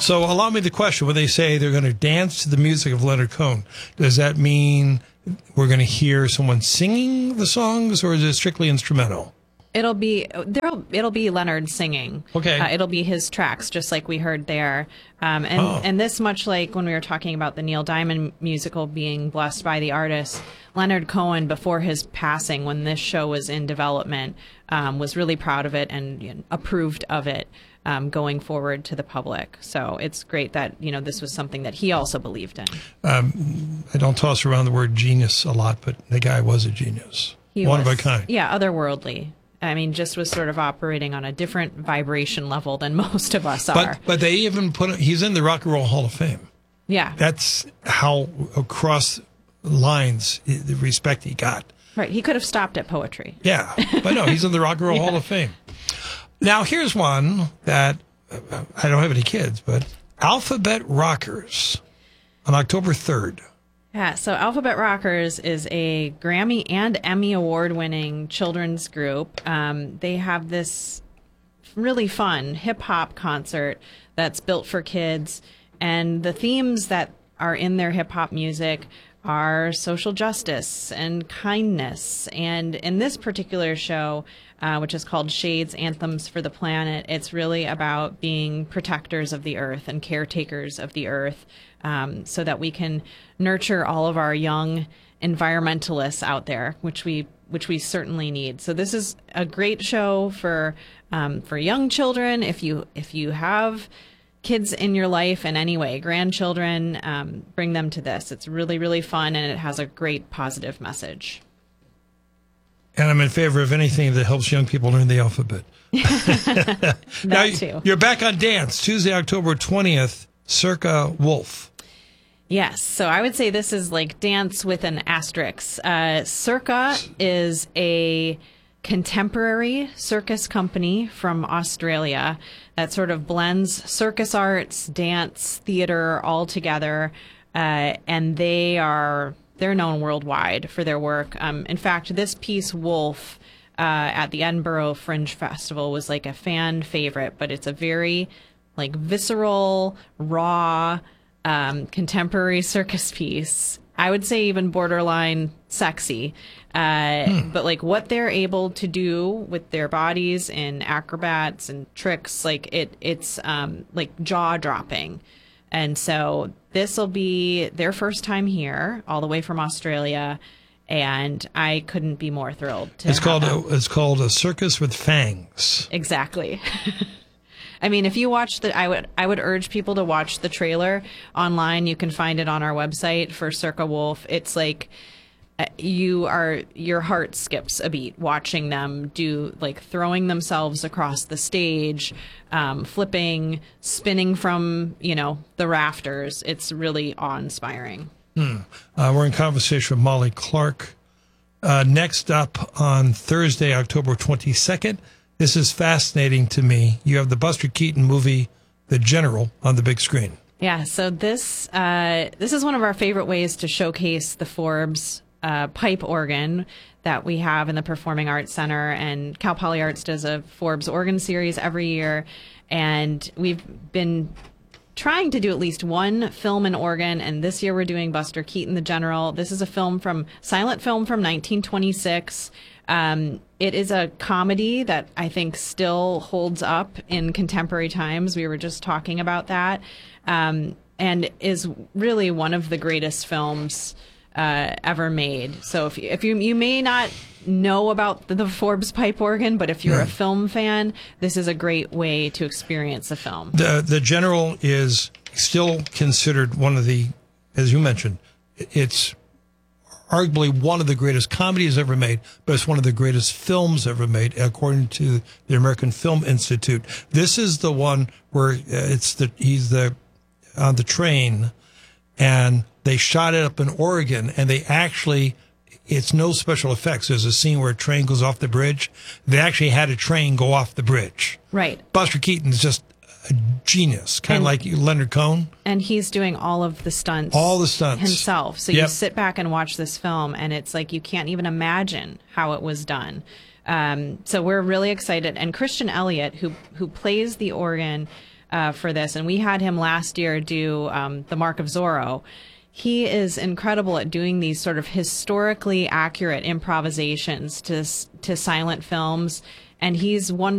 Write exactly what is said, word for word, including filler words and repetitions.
So allow me the question. When they say they're going to dance to the music of Leonard Cohen, does that mean we're going to hear someone singing the songs, or is it strictly instrumental? It'll be there'll it'll be Leonard singing. Okay. Uh, it'll be his tracks, just like we heard there. Um, and Oh. and this, much like when we were talking about the Neil Diamond musical being blessed by the artist, Leonard Cohen, before his passing, when this show was in development, um, was really proud of it and you know, approved of it um, going forward to the public. So it's great that you know this was something that he also believed in. Um, I don't toss around the word genius a lot, but the guy was a genius. He One was, of a kind. Yeah, otherworldly. I mean, just was sort of operating on a different vibration level than most of us are. But but they even put he's in the Rock and Roll Hall of Fame. Yeah. That's how across lines the respect he got. Right. He could have stopped at poetry. Yeah, but no, he's in the Rock and Roll Yeah. Hall of Fame. Now here's one that uh, I don't have any kids, but Alphabet Rockers on October third. Yeah, so Alphabet Rockers is a Grammy and Emmy award-winning children's group. Um, they have this really fun hip-hop concert that's built for kids, and the themes that are in their hip-hop music are social justice and kindness. And in this particular show, uh, which is called Shades Anthems for the Planet, it's really about being protectors of the earth and caretakers of the earth, um, so that we can nurture all of our young environmentalists out there, which we which we certainly need. So this is a great show for um, for young children. If you if you have kids in your life in any way, grandchildren, um, bring them to this. It's really, really fun, and it has a great positive message. And I'm in favor of anything that helps young people learn the alphabet. That now, too. You're back on Dance, Tuesday, October twentieth, Circa Wolf. Yes. So I would say this is like Dance with an asterisk. Uh, Circa is a contemporary circus company from Australia that sort of blends circus arts, dance, theater all together. Uh, and they are, they're known worldwide for their work. Um, in fact, this piece, Wolf, uh, at the Edinburgh Fringe Festival was like a fan favorite, but it's a very like visceral, raw, um, contemporary circus piece. I would say even borderline sexy. Uh, hmm. But like what they're able to do with their bodies and acrobats and tricks, like it, it's um, like jaw dropping. And so this will be their first time here, all the way from Australia. And I couldn't be more thrilled. To It's called them. a, it's called a circus with fangs. Exactly. I mean, if you watch the, I would I would urge people to watch the trailer online. You can find it on our website for Circa Wolf. It's like uh, you are your heart skips a beat watching them do like throwing themselves across the stage, um, flipping, spinning from you know the rafters. It's really awe-inspiring. Hmm. Uh, we're in conversation with Molly Clark. Uh, next up on Thursday, October twenty-second. This is fascinating to me. You have the Buster Keaton movie, The General, on the big screen. Yeah, so this uh, this is one of our favorite ways to showcase the Forbes uh, pipe organ that we have in the Performing Arts Center. And Cal Poly Arts does a Forbes organ series every year. And we've been trying to do at least one film and organ, and this year we're doing Buster Keaton, The General. This is a film from, silent film from nineteen twenty-six. Um, it is a comedy that I think still holds up in contemporary times. We were just talking about that, um, and is really one of the greatest films uh, ever made. So if you, if you you may not know about the, the Forbes pipe organ, but if you're Yeah. a film fan, this is a great way to experience the film. The The General is still considered one of the, as you mentioned, it's arguably one of the greatest comedies ever made, but it's one of the greatest films ever made, according to the American Film Institute. This is the one where uh, it's the he's the on the train, and they shot it up in Oregon, and they actually, it's no special effects. There's a scene where a train goes off the bridge. They actually had a train go off the bridge. Right. Buster Keaton is just a genius, kind of like Leonard Cohen. And he's doing all of the stunts. All the stunts. Himself. So Yep. you sit back and watch this film, and it's like you can't even imagine how it was done. Um, so we're really excited. And Christian Elliott, who who plays the organ, uh, for this, and we had him last year do um, The Mark of Zorro. He is incredible at doing these sort of historically accurate improvisations to to silent films, and he's wonderful.